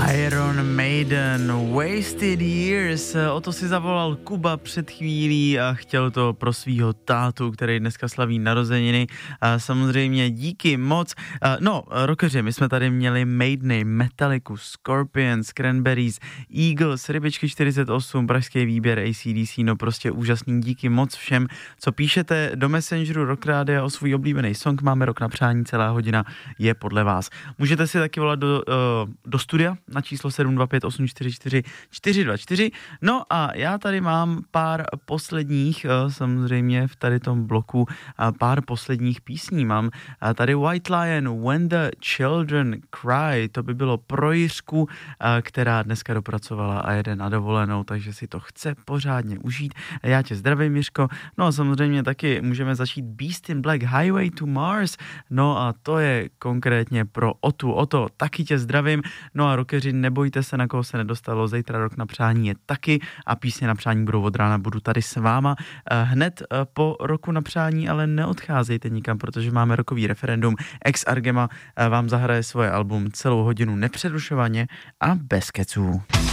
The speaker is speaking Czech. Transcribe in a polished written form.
Iron Maiden, Wasted Years, o to si zavolal Kuba před chvílí a chtěl to pro svýho tátu, který dneska slaví narozeniny. A samozřejmě díky moc. Rockeři, my jsme tady měli Maideny, Metallicu, Scorpions, Cranberries, Eagles, Rybičky 48, pražský výběr AC/DC, no prostě úžasný, díky moc všem, co píšete do Messengeru Rock Rádia o svůj oblíbený song. Máme rok na přání, celá hodina je podle vás. Můžete si taky volat do studia na číslo 725 844 424. No a já tady mám pár posledních, samozřejmě v tady tom bloku, pár posledních písní. Mám tady White Lion, When the Children Cry, to by bylo pro Jiřku, která dneska dopracovala a jede na dovolenou, takže si to chce pořádně užít. Já tě zdravím, Jiřko. No a samozřejmě taky můžeme začít Beast in Black, Highway to Mars. No a to je konkrétně pro Oto, taky tě zdravím. No a rockeři, nebojte se, na koho se nedostalo, zítra rok na přání je taky a písně na přání budou od rána, budu tady s váma hned po roku na přání, ale neodcházejte nikam, protože máme rokový referendum. Ex Argema vám zahraje svoje album celou hodinu nepřerušovaně a bez keců.